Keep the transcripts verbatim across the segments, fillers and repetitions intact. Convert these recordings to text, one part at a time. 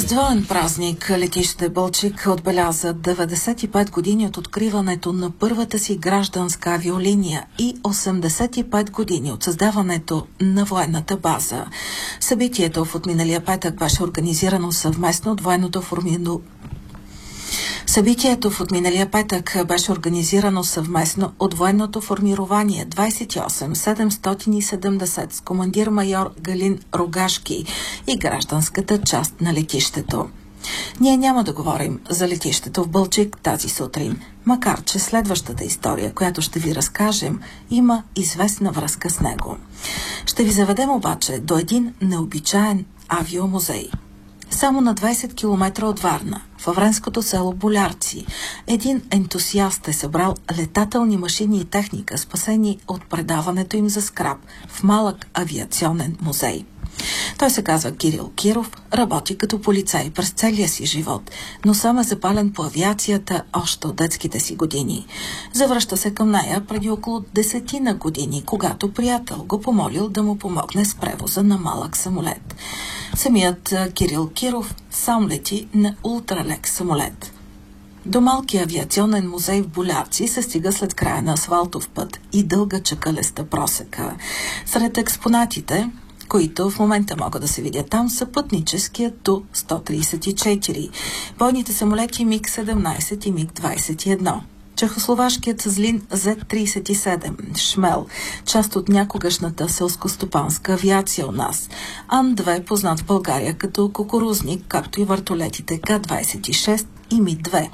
Раздвоен празник летище Бълчик отбеляза деветдесет и пет години от откриването на първата си гражданска авиолиния и осемдесет и пет години от създаването на военната база. Събитието в отминалия петък беше организирано съвместно от военното формирано Събитието в отминалия петък беше организирано съвместно от военното формирование двадесет и осем седемстотин и седемдесет с командир майор Галин Рогашки и гражданската част на летището. Ние няма да говорим за летището в Бълчик тази сутрин, макар че следващата история, която ще ви разкажем, има известна връзка с него. Ще ви заведем обаче до един необичаен авиомузей. Само на двадесет километра от Варна, във френското село Болярци, един ентусиаст е събрал летателни машини и техника, спасени от предаването им за скрап в малък авиационен музей. Той се казва Кирил Киров, работи като полицай през целия си живот, но сам е запален по авиацията още от детските си години. Завръща се към нея преди около десетина години, когато приятел го помолил да му помогне с превоза на малък самолет. Самият Кирил Киров сам лети на ултралек самолет. До малкия авиационен музей в Болярци се стига след края на асфалтов път и дълга чакалеста просека. Сред експонатите, които в момента могат да се видят там, са пътническият Ту сто тридесет и четири, бойните самолети Миг седемнадесет и Миг двадесет и едно, чехословашкият Злин Зет тридесет и седем, Шмел, част от някогашната селскостопанска авиация у нас, Ан две, познат в България като кукурузник, както и въртолетите Ка двадесет и шест и Ми две.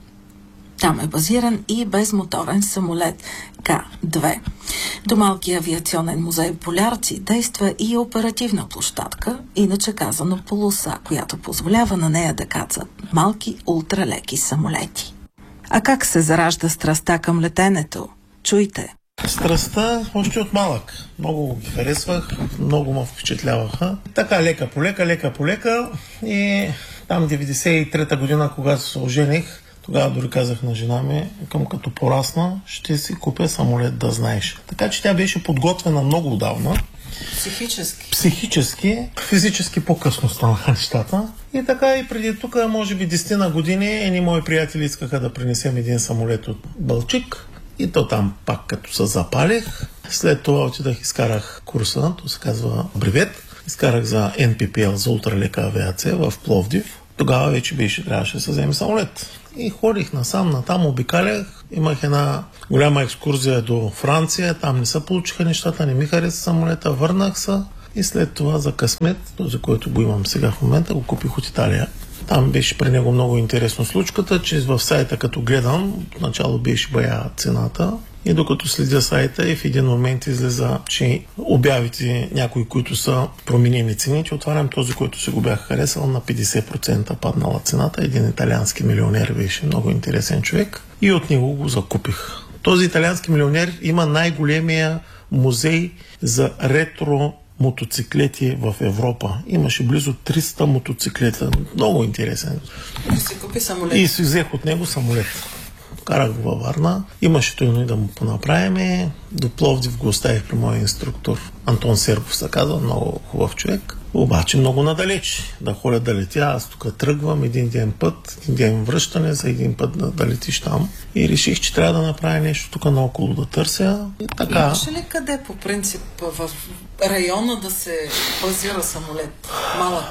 Там е базиран и безмоторен самолет Ка две. До малкия авиационен музей в Болярци действа и оперативна площадка, иначе казано полоса, която позволява на нея да кацат малки ултралеки самолети. А как се заражда страстта към летенето? Чуйте! Страстта още от малък. Много ги харесвах, много ме впечатляваха. Така лека по лека, лека по лека и там деветдесет и трета година, когато се ожених, тогава дори казах на жена ми, към като порасна, ще си купя самолет, да знаеш. Така че тя беше подготвена много отдавна. Психически. Психически, физически по-късно станаха нещата. И така и преди тук, може би десет на години, едни мои приятели искаха да принесем един самолет от Бълчик. И то там пак като се запалих. След това отидах, изкарах курса, то се казва бревет. Изкарах за Ен Пи Пи Ел, за ултралека авиация в Пловдив. Тогава вече беше, трябваше да се вземе самолет. И ходих насам, натам, обикалях. Имах една голяма екскурзия до Франция. Там не се получиха нещата, не ми хареса самолета. Върнах се и след това за късмет, този, който го имам сега в момента, го купих от Италия. Там беше при него много интересно случката, че в сайта като гледам, начало беше бая цената. И докато следя сайта и в един момент излеза, че обявите някои, които са променени цени, че отварям този, който се го бях харесал, на петдесет процента паднала цената. Един италиански милионер беше много интересен човек и от него го закупих. Този италиански милионер има най-големия музей за ретро мотоциклети в Европа. Имаше близо триста мотоциклета. Много интересен. И си купи самолет. И си взех от него самолет. Карах го във Варна. Имаше той да му понаправим. До Пловдив го оставих при моя инструктор. Антон Сербов се казва, много хубав човек. Обаче много надалеч. Да ходя да летя, аз тук тръгвам един ден път, един ден връщане, за един път да, да летиш там. И реших, че трябва да направя нещо тук наоколо да търся. И така. Имаше ли къде по принцип в района да се базира самолет? Малък?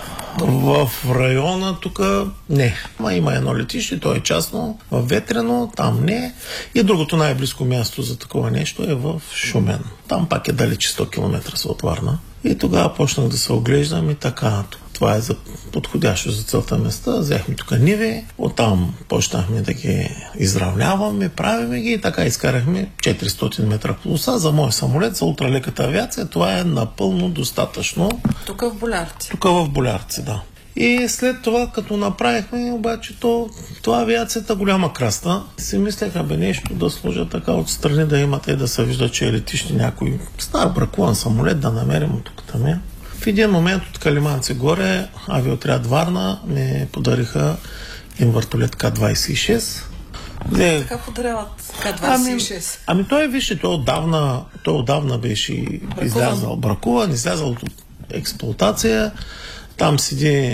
В района тук не. Ма има едно летище, то е частно, в Ветрено, там не. И другото най-близко място за такова нещо е в Шумен. Там пак е далече сто километра са от Варна. И тогава почнах да се оглеждам и така. Това е за подходящо за целта места. Взехме тук ниви, оттам почнахме да ги изравняваме, правиме ги и така изкарахме четиристотин метра полоса за мой самолет, за ултралеката авиация. Това е напълно достатъчно. Тук в Болярци. Тук в Болярци, да. И след това, като направихме, обаче то, това авиацията голяма краста. Си мислеха, бе, нещо да сложа така отстрани, да имате и да се вижда, че е летище някой стар бракуван самолет, да намерим от тук там. В един момент от Калиманци горе, авиоотряд Варна ми подариха един въртолет Ка двадесет и шест. Де... Така подаряват Ка двадесет и шест. Ами, ами той, вижте, той отдавна, той отдавна беше бракуван. излязал бракуван, излязал от експлоатация. Там седи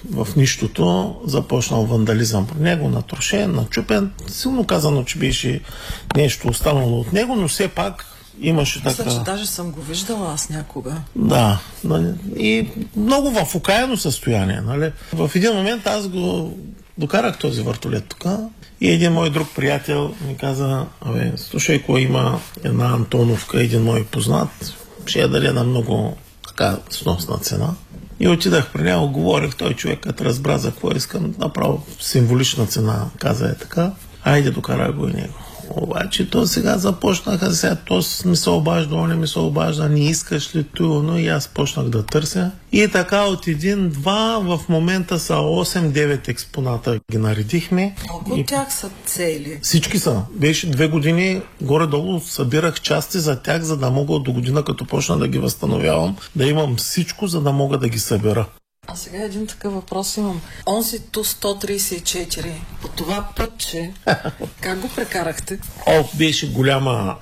в нищото, започнал вандализъм при него, натрошен, начупен. Силно казано, че беше нещо останало от него, но все пак имаше така... Мисля, че даже съм го виждала аз някога. Да, и много в окаяно състояние. Нали? В един момент аз го докарах този въртолет тук и един мой друг приятел ми каза: абе, слушай, кой има една Антоновка, един мой познат, ще я даде на много така сносна цена. И отидах при него, говорих, той човек като разбра за какво искам, направо символична цена, каза е така, айде докарай го и него. Обаче то сега започнаха, сега то ми се обажда, он ми се обажда, не искаш ли това, но и аз почнах да търся. И така от един-два в момента са осем-девет експоната ги наредихме. Колко от тях са цели? Всички са. Беше две години горе-долу събирах части за тях, за да мога до година, като почна да ги възстановявам, да имам всичко, за да мога да ги събера. А сега един такъв въпрос имам. Онзи Ту сто трийсет и четири, по това пътче, как го прекарахте? О, беше голяма,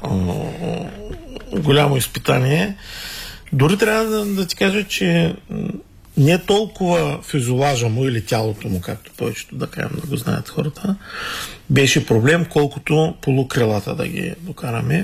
голямо изпитание. Дори трябва да, да ти кажа, че не толкова фюзелажа му или тялото му, както повечето да кажем, да го знаят хората, беше проблем, колкото полукрилата да ги докараме.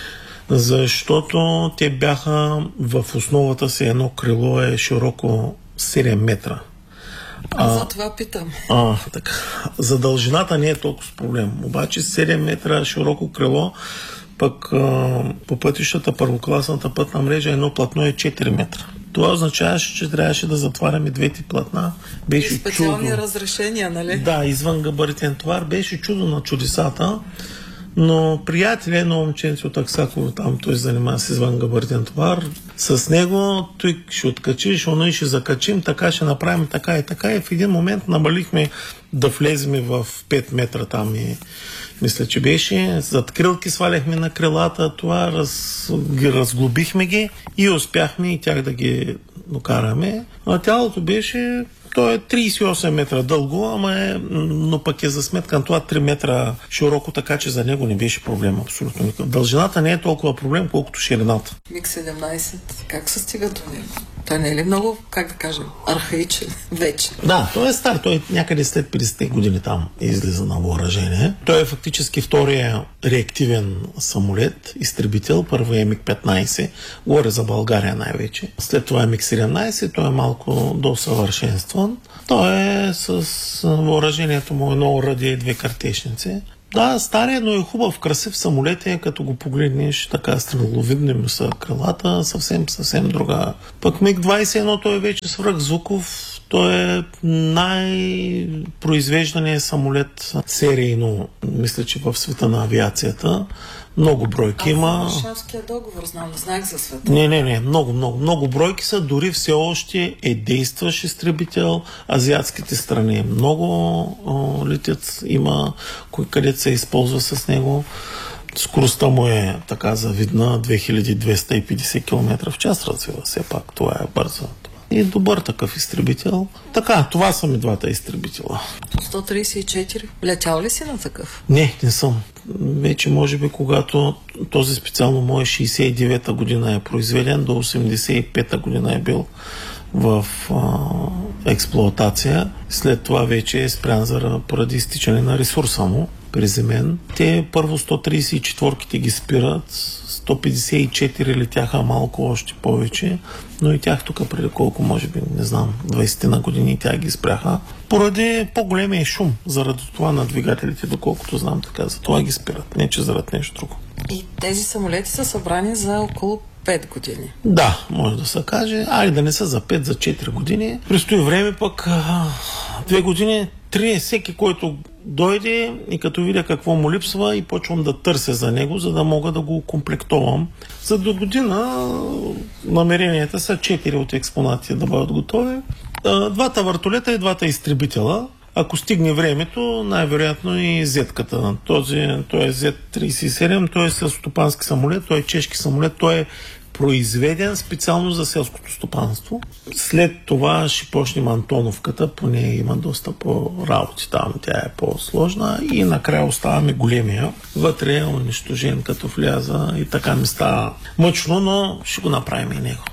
Защото те бяха в основата си, едно крило е широко седем метра. А, за това питам. А, така. За дължината не е толкова проблем. Обаче седем метра широко крило, пък а, по пътищата, първокласната пътна мрежа, едно платно е четири метра. Това означаваше, че трябваше да затваряме двете платна. Беше специални чудо. разрешения, нали? Да, извън габаритен товар. Беше чудо на чудесата. Но приятели, едно момченце от Аксаково, там той занимава с извън габаритен товар, с него той ще откачиш, оно и ще закачим, така ще направим така и така. И в един момент намалихме да влеземе в пет метра там и мисля, че беше. Зад крилки сваляхме на крилата, това раз, ги разглобихме ги и успяхме и тях да ги докараме. А тялото беше... То е трийсет и осем метра дълго, ама е, но пък е за сметка на това три метра широко, така че за него не беше проблем абсолютно никакъв. Дължината не е толкова проблем, колкото ширината. Миг седемнайсет, как се стига до него? Той не е ли много, как да кажем, архаичен вече? Да, той е стар, той е някъде след петдесет години там излиза на въоръжение. Той е фактически втория реактивен самолет, изтребител. Първо е Миг петнайсет, говоря за България най-вече. След това е Миг седемнайсет, той е малко досъвършенстван. Той е с въоръжението му едно оръдие и две картечници. Да, стария, но е хубав, красив самолет е, като го погледнеш, така стреловидни му са крилата, съвсем, съвсем друга. Пък Миг двайсет и едно той е вече свръхзвуков, той е най-произвеждания самолет серийно, мисля, че в света на авиацията. Много бройки а, има. Варшавския договор, знам, не знаех за света. Не, не, не, много, много, много бройки са, дори все още е действащ изтребител. Азиатските страни много о, летят, има кой където се използва с него. Скоростта му е така завидна, две хиляди двеста и петдесет километра в час развива, все пак това е бързо. И добър такъв изтребител. Така, това са ми двата изтребитела. сто трийсет и четири. Летял ли си на такъв? Не, не съм. Вече може би когато този специално мой шейсет и девета година е произведен, до осемдесет и пета година е бил в а, експлоатация. След това вече е спрян за поради изтичане на ресурса му приземен. Те първо сто трийсет и четири ги спират, сто петдесет и четири летяха малко още повече, но и тях тук преди колко, може би, не знам, двайсет на години тях ги спряха. Поради по-големия шум, заради това на двигателите, доколкото знам така, за това ги спират, не че заради нещо друго. И тези самолети са събрани за около пет години. Да, може да се каже. Ай, да не са за пет, за четири години. Престои време пък две години, три, всеки, който дойде и като видя какво му липсва и почвам да търся за него, за да мога да го комплектовам. За до година намеренията са четири от експонати да бъдат готови. Двата въртолета и двата изтребителя. Ако стигне времето, най-вероятно и зетката. Този, той е зет трийсет и седем, той е селскостопански самолет, той е чешки самолет, той е произведен специално за селското стопанство. След това ще почнем Антоновката, поне има доста по-работи там, тя е по-сложна и накрая оставаме големия. Вътре е унищожен като вляза и така ми става мъчно, но ще го направим и него.